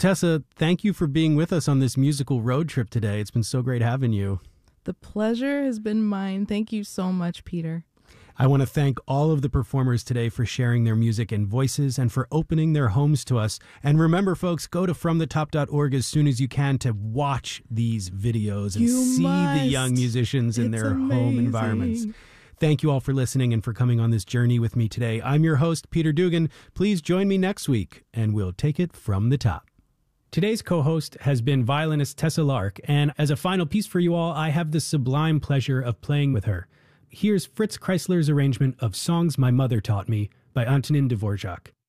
Tessa, thank you for being with us on this musical road trip today. It's been so great having you. The pleasure has been mine. Thank you so much, Peter. I want to thank all of the performers today for sharing their music and voices and for opening their homes to us. And remember, folks, go to FromTheTop.org as soon as you can to watch these videos and see the young musicians in their home environments. Thank you all for listening and for coming on this journey with me today. I'm your host, Peter Dugan. Please join me next week, and we'll take it from the top. Today's co-host has been violinist Tessa Lark, and as a final piece for you all, I have the sublime pleasure of playing with her. Here's Fritz Kreisler's arrangement of Songs My Mother Taught Me by Antonin Dvorak.